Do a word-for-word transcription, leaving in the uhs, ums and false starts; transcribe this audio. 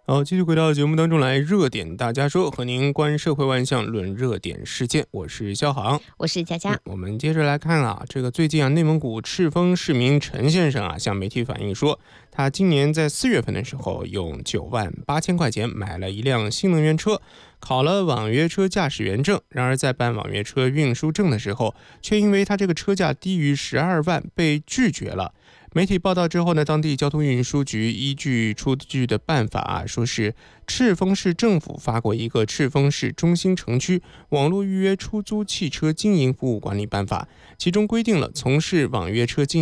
好，继续回到节目当中来，热点大家说，和您观社会万象，论热点事件。我是肖航， 我是佳佳、 嗯。我们接着来看啊，这个最近啊，内蒙古赤峰市民陈先生啊，向媒体反映说，他今年在四月份的时候，用九万八千块钱买了一辆新能源车，考了网约车驾驶员证。然而在办网约车运输证的时候，却因为他这个车价低于十二万被拒绝了。媒体报道之后呢，当地交通运输局依据出具的办法啊，说是赤峰市政府发过一个赤峰市中心城区网络预约出租汽车经营服务管理办法，其中规定了从事网约车经营